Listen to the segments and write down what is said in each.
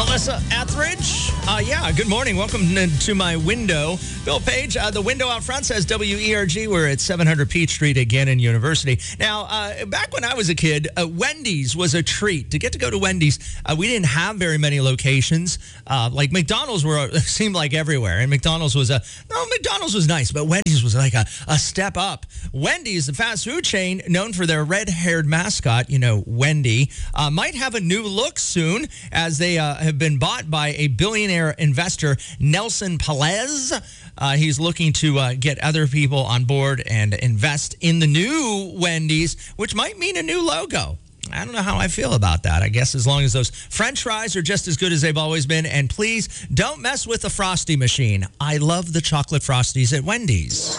Melissa Etheridge. Good morning. Welcome to my window. Bill Page, the window out front says WERG. We're at 700 Peachtree at Gannon University. Now, back when I was a kid, Wendy's was a treat. To get to go to Wendy's, we didn't have very many locations. Like McDonald's seemed like everywhere. And McDonald's was nice, but Wendy's was like a step up. Wendy's, the fast food chain known for their red-haired mascot, Wendy, might have a new look soon as they have been bought by a billionaire investor, Nelson Pelez. He's looking to get other people on board and invest in the new Wendy's, which might mean a new logo. I don't know how I feel about that. I guess as long as those French fries are just as good as they've always been. And please don't mess with the Frosty machine. I love the chocolate Frosties at Wendy's.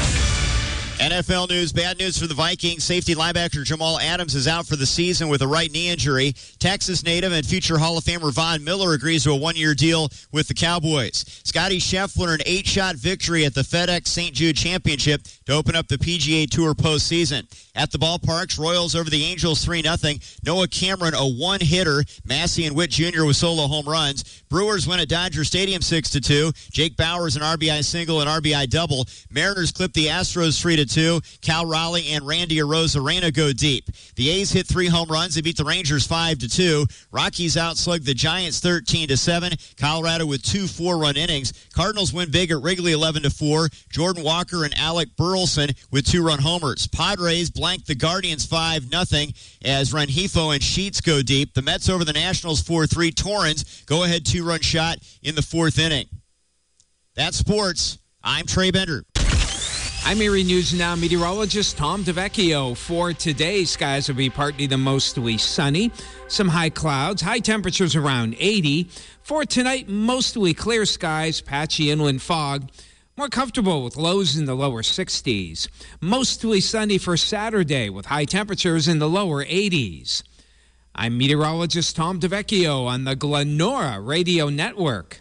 NFL news, bad news for the Vikings. Safety linebacker Jamal Adams is out for the season with a right knee injury. Texas native and future Hall of Famer Von Miller agrees to a one-year deal with the Cowboys. Scotty Scheffler, an 8-shot victory at the FedEx St. Jude Championship to open up the PGA Tour postseason. At the ballparks, Royals over the Angels 3-0. Noah Cameron, a one-hitter. Massey and Witt Jr. with solo home runs. Brewers win at Dodger Stadium 6-2. Jake Bauers an RBI single and RBI double. Mariners clip the Astros 3-2. Cal Raleigh and Randy Arozarena go deep. The A's hit 3 home runs. They beat the Rangers 5-2. Rockies outslugged the Giants 13-7. Colorado with 2 4-run innings. Cardinals win big at Wrigley 11-4. Jordan Walker and Alec Burleson with 2-run homers. Padres blank the Guardians 5-0 as Rengifo and Sheets go deep. The Mets over the Nationals 4-3. Torrens go ahead 2-run shot in the 4th inning. That's sports. I'm Trey Bender. I'm Erie News Now meteorologist Tom DeVecchio. For today, skies will be partly to mostly sunny. Some high clouds, high temperatures around 80. For tonight, mostly clear skies, patchy inland fog. More comfortable with lows in the lower 60s. Mostly sunny for Saturday with high temperatures in the lower 80s. I'm meteorologist Tom DeVecchio on the Glenora Radio Network.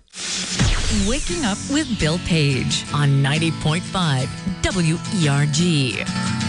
Waking up with Bill Page on 90.5 WERG.